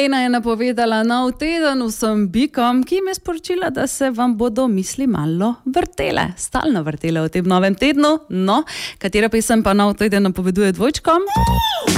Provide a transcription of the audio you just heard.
Lena je napovedala nov teden vsem bikom, ki jim je sporočila, da se vam bodo misli malo vrtele, stalno vrtele v tem novem tednu. No, katera pesem pa nov teden napoveduje dvojčkom?